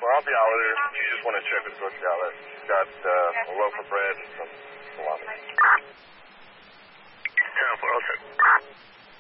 Well, I'll be out with her. She just wanted to check with Brooke Dallas. She's got a loaf of bread and some salami. 10-4,